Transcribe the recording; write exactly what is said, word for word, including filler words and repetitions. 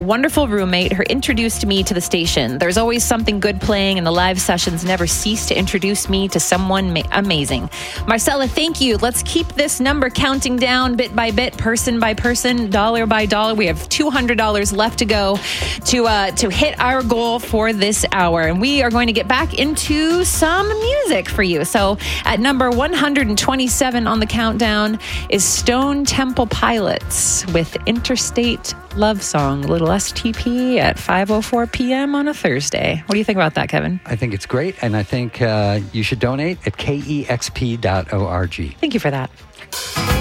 Wonderful roommate who introduced me to the station. There's always something good playing, and the live sessions never cease to introduce me to someone ma- amazing. Marcella, thank you. Let's keep this number counting down bit by bit, person by person, dollar by dollar. We have two hundred dollars left to go to uh, to hit our goal for this hour, and we are going to get back into some music for you. So at number one hundred twenty-seven on the countdown is Stone Temple Pilots with Interstate Love Song, little S T P at five oh four p.m. on a Thursday. What do you think about that, Kevin? I think it's great, and I think uh, you should donate at K E X P dot org. Thank you for that.